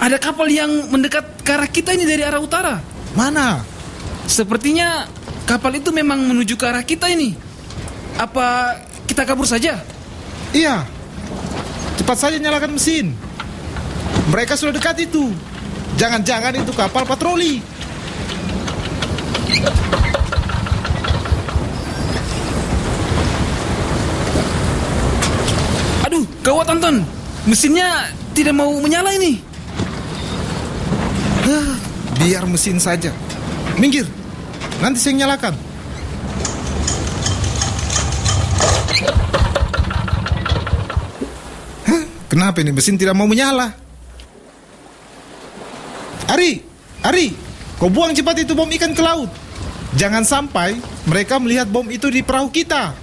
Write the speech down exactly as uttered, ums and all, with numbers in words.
Ada kapal yang mendekat ke arah kita ini dari arah utara. Mana? Sepertinya kapal itu memang menuju ke arah kita ini. Apa kita kabur saja? Iya. Cepat saja nyalakan mesin. Mereka sudah dekat itu. Jangan-jangan itu kapal patroli. Aduh, gawat Anton. Mesinnya tidak mau menyala ini. Hah, biar mesin saja. Minggir. Nanti saya nyalakan. Hah, kenapa ini mesin tidak mau menyala? Ari, Ari, kau buang cepat itu bom ikan ke laut. Jangan sampai mereka melihat bom itu di perahu kita.